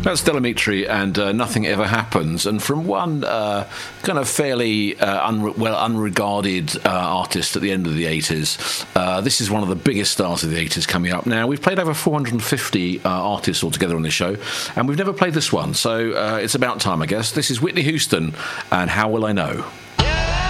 That's Delamitri and Nothing Ever Happens. And from one kind of fairly unregarded artist at the end of the 80s, this is one of the biggest stars of the 80s coming up. Now, we've played over 450 artists altogether on this show, and we've never played this one, so it's about time, I guess. This is Whitney Houston and How Will I Know?